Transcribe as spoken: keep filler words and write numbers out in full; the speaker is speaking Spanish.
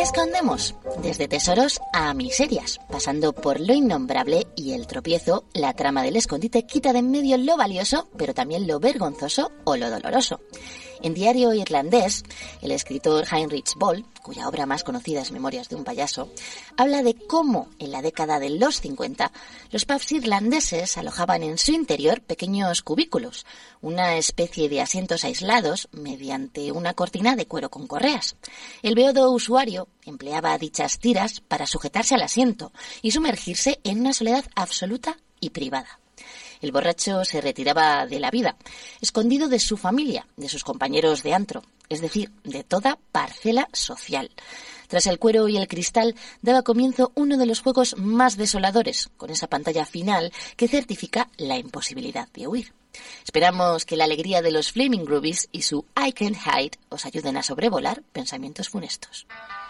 escondemos? Desde tesoros a miserias, pasando por lo innombrable y el tropiezo, la trama del escondite quita de en medio lo valioso, pero también lo vergonzoso o lo doloroso. En Diario Irlandés, el escritor Heinrich Böll, cuya obra más conocida es Memorias de un payaso, habla de cómo en la década de los cincuenta los pubs irlandeses alojaban en su interior pequeños cubículos, una especie de asientos aislados mediante una cortina de cuero con correas. El beodo usuario empleaba dichas tiras para sujetarse al asiento y sumergirse en una soledad absoluta y privada. El borracho se retiraba de la vida, escondido de su familia, de sus compañeros de antro, es decir, de toda parcela social. Tras el cuero y el cristal daba comienzo uno de los juegos más desoladores, con esa pantalla final que certifica la imposibilidad de huir. Esperamos que la alegría de los Flaming Groovies y su I Can't Hide os ayuden a sobrevolar pensamientos funestos.